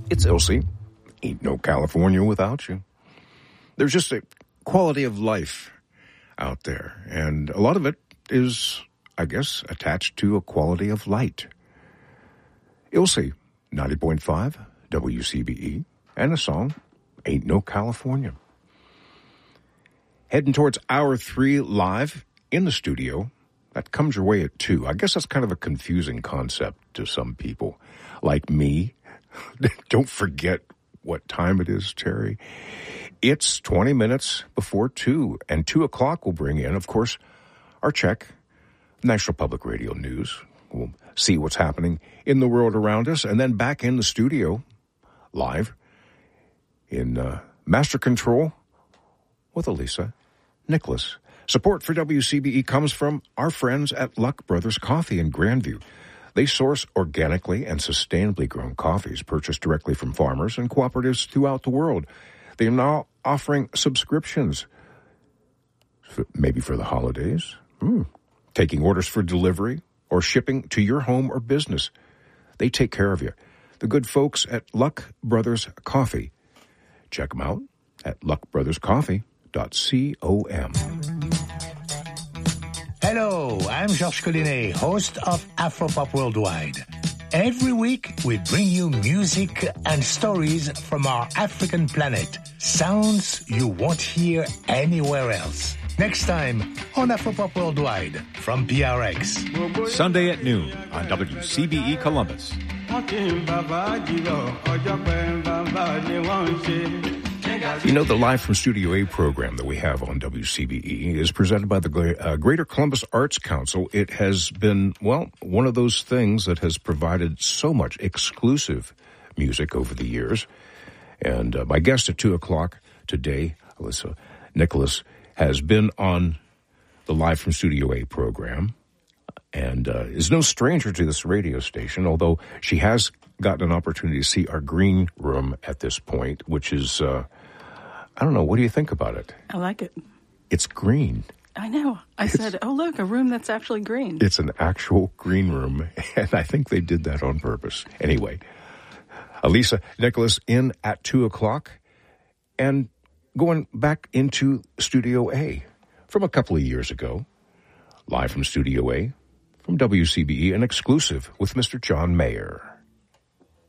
It's Ilse. Ain't no California without you. There's just a quality of life out there, and a lot of it is, I guess, attached to a quality of light. Ilse, 90.5, WCBE, and a song, Ain't No California. Heading towards hour 3 live in the studio. That comes your way at 2. I guess that's kind of a confusing concept to some people, like me. Don't forget what time it is, Terry. It's 20 minutes before 2, and 2 o'clock will bring in, of course, our check, National Public Radio News. We'll see what's happening in the world around us, and then back in the studio, live, in Master Control with Elisa Nicholas. Support for WCBE comes from our friends at Luck Brothers Coffee in Grandview. They source organically and sustainably grown coffees purchased directly from farmers and cooperatives throughout the world. They are now offering subscriptions, maybe for the holidays, taking orders for delivery or shipping to your home or business. They take care of you. The good folks at Luck Brothers Coffee. Check them out at luckbrotherscoffee.com. Hello, I'm Georges Collinet, host of Afropop Worldwide. Every week, we bring you music and stories from our African planet. Sounds you won't hear anywhere else. Next time on Afropop Worldwide from PRX. Sunday at noon on WCBE Columbus. You know, the Live from Studio A program that we have on WCBE is presented by the Greater Columbus Arts Council. It has been, well, one of those things that has provided so much exclusive music over the years. And my guest at 2 o'clock today, Elisa Nicholas, has been on the Live from Studio A program and is no stranger to this radio station, although she has gotten an opportunity to see our green room at this point, which is, I don't know, what do you think about it? I like it. It's green. I know. I said, oh, look, a room that's actually green. It's an actual green room, and I think they did that on purpose. Anyway, Elisa Nicholas in at 2 o'clock, and going back into Studio A from a couple of years ago, live from Studio A, from WCBE, an exclusive with Mr. John Mayer.